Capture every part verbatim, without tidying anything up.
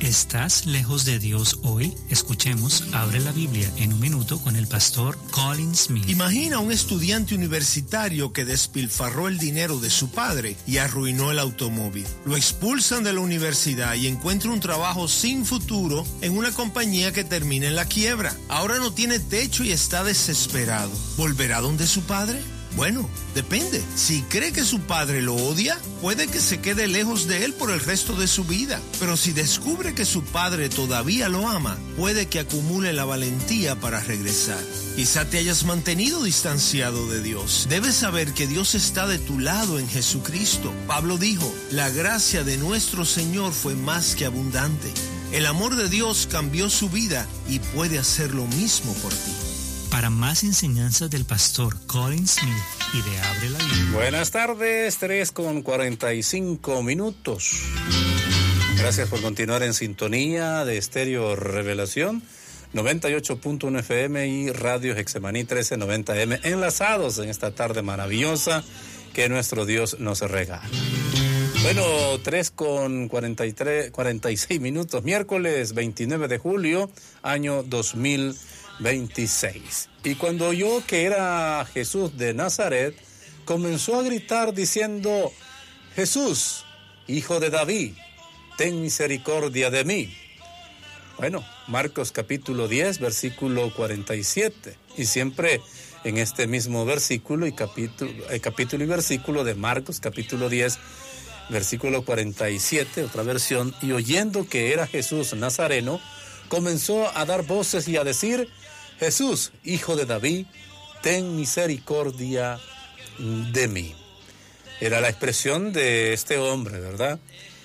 ¿Estás lejos de Dios hoy? Escuchemos Abre la Biblia en un minuto con el pastor Colin Smith. Imagina un estudiante universitario que despilfarró el dinero de su padre y arruinó el automóvil. Lo expulsan de la universidad y encuentra un trabajo sin futuro en una compañía que termina en la quiebra. Ahora no tiene techo y está desesperado. ¿Volverá donde su padre? Bueno, depende. Si cree que su padre lo odia, puede que se quede lejos de él por el resto de su vida. Pero si descubre que su padre todavía lo ama, puede que acumule la valentía para regresar. Quizá te hayas mantenido distanciado de Dios. Debes saber que Dios está de tu lado en Jesucristo. Pablo dijo, la gracia de nuestro Señor fue más que abundante. El amor de Dios cambió su vida y puede hacer lo mismo por ti. Para más enseñanzas del pastor Colin Smith y de Abre la Biblia. Buenas tardes, tres con cuarenta y cinco minutos. Gracias por continuar en sintonía de Estéreo Revelación, noventa y ocho punto uno F M y Radio Hexemaní trece noventa M, enlazados en esta tarde maravillosa que nuestro Dios nos regala. Bueno, tres con cuarenta y tres, cuarenta y seis minutos, miércoles veintinueve de julio, año dos mil veintiséis. Y cuando oyó que era Jesús de Nazaret, comenzó a gritar diciendo, Jesús, hijo de David, ten misericordia de mí. Bueno, Marcos capítulo diez, versículo cuarenta y siete. Y siempre en este mismo versículo y capítulo, eh, capítulo y versículo de Marcos capítulo diez, versículo cuarenta y siete, otra versión, y oyendo que era Jesús Nazareno, comenzó a dar voces y a decir, Jesús, hijo de David, ten misericordia de mí. Era la expresión de este hombre, ¿verdad?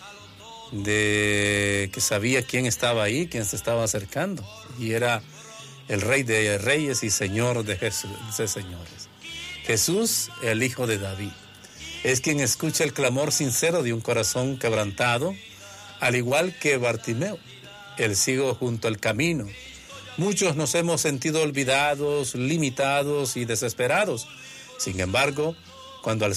De que sabía quién estaba ahí, quién se estaba acercando. Y era el Rey de Reyes y Señor de, Jesús, de señores. Jesús, el hijo de David, es quien escucha el clamor sincero de un corazón quebrantado, al igual que Bartimeo, el ciego junto al camino. Muchos nos hemos sentido olvidados, limitados y desesperados. Sin embargo, cuando al